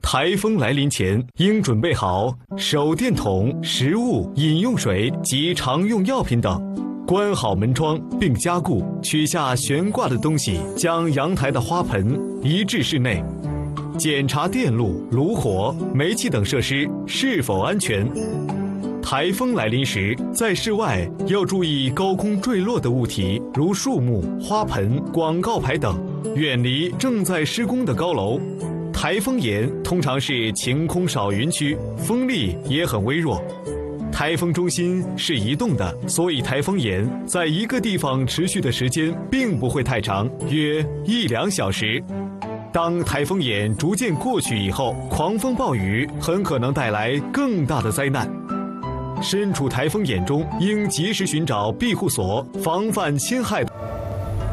台风来临前，应准备好手电筒、食物、饮用水及常用药品等。关好门窗并加固，取下悬挂的东西，将阳台的花盆移至室内。检查电路、炉火、煤气等设施是否安全。台风来临时，在室外要注意高空坠落的物体，如树木、花盆、广告牌等，远离正在施工的高楼。台风眼通常是晴空少云区，风力也很微弱。台风中心是移动的，所以台风眼在一个地方持续的时间并不会太长，约1-2小时。当台风眼逐渐过去以后，狂风暴雨很可能带来更大的灾难。身处台风眼中，应及时寻找庇护所，防范侵害。